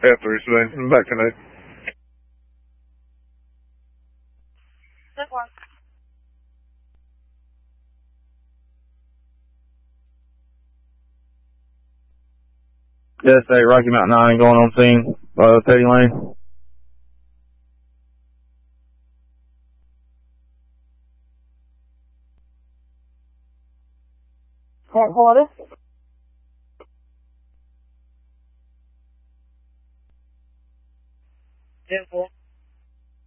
F3 today. Back tonight. Good one. Yes, hey, Rocky Mountain 9 going on scene, Teddy Lane. Headquarters. 10-4.